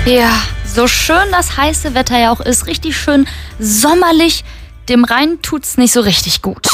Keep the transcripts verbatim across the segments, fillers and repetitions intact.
Ja, so schön das heiße Wetter ja auch ist, richtig schön sommerlich, dem Rhein tut's nicht so richtig gut.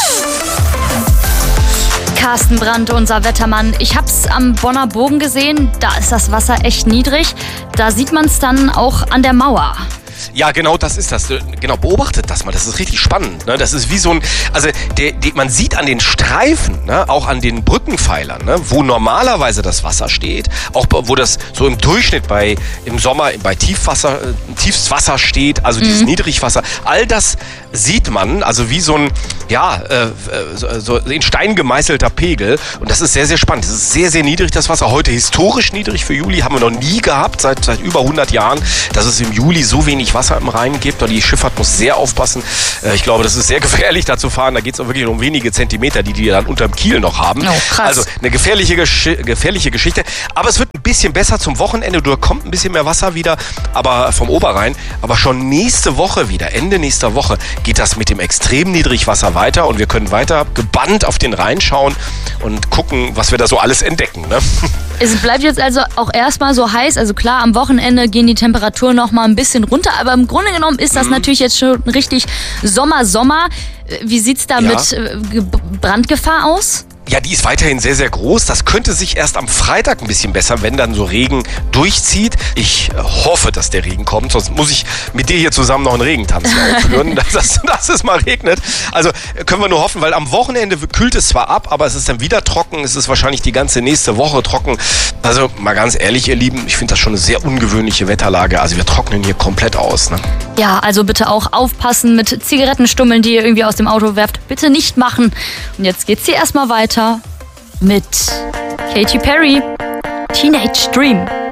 Carsten Brandt, unser Wettermann. Ich hab's am Bonner Bogen gesehen, da ist das Wasser echt niedrig. Da sieht man's dann auch an der Mauer. Ja, genau das ist das. Genau, beobachtet das mal. Das ist richtig spannend. Ne? Das ist wie so ein, also der, der, man sieht an den Streifen, ne? Auch an den Brückenpfeilern, ne? Wo normalerweise das Wasser steht, auch wo das so im Durchschnitt bei im Sommer bei Tiefwasser, äh, Tiefswasser steht, also dieses mhm. Niedrigwasser. All das sieht man, also wie so ein, ja, äh, so, so in Stein gemeißelter Pegel. Und das ist sehr, sehr spannend. Das ist sehr, sehr niedrig, das Wasser. Heute historisch niedrig für Juli, haben wir noch nie gehabt, seit, seit über hundert Jahren, dass es im Juli so wenig Wasser im Rhein gibt. Und die Schifffahrt muss sehr aufpassen. Ich glaube, das ist sehr gefährlich, da zu fahren. Da geht es auch wirklich um wenige Zentimeter, die die dann unterm Kiel noch haben. Oh, krass. Also eine gefährliche, Gesch- gefährliche Geschichte. Aber es wird ein bisschen besser zum Wochenende. Da kommt ein bisschen mehr Wasser wieder, aber vom Oberrhein. Aber schon nächste Woche wieder, Ende nächster Woche, geht das mit dem extrem Niedrigwasser weiter. Und wir können weiter gebannt auf den Rhein schauen und gucken, was wir da so alles entdecken. Ne? Es bleibt jetzt also auch erstmal so heiß. Also klar, am Wochenende gehen die Temperaturen noch mal ein bisschen runter. Aber im Grunde genommen ist das mhm. natürlich jetzt schon richtig Sommer-Sommer. Wie sieht's da ja. mit äh, Brandgefahr aus? Ja, die ist weiterhin sehr, sehr groß. Das könnte sich erst am Freitag ein bisschen bessern, wenn dann so Regen durchzieht. Ich hoffe, dass der Regen kommt, sonst muss ich mit dir hier zusammen noch einen Regentanz aufführen, dass, das, dass es mal regnet. Also können wir nur hoffen, weil am Wochenende kühlt es zwar ab, aber es ist dann wieder trocken. Es ist wahrscheinlich die ganze nächste Woche trocken. Also mal ganz ehrlich, ihr Lieben, ich finde das schon eine sehr ungewöhnliche Wetterlage. Also wir trocknen hier komplett aus. Ne? Ja, also bitte auch aufpassen mit Zigarettenstummeln, die ihr irgendwie aus dem Auto werft. Bitte nicht machen. Und jetzt geht's hier erstmal weiter mit Katy Perry, Teenage Dream.